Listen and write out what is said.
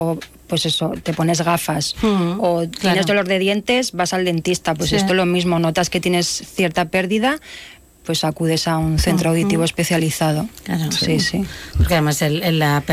pues eso, te pones gafas o tienes claro. dolor de dientes, vas al dentista, pues Sí. esto es lo mismo, notas que tienes cierta pérdida, pues acudes a un centro auditivo especializado. Claro. Sí, sí. Porque además la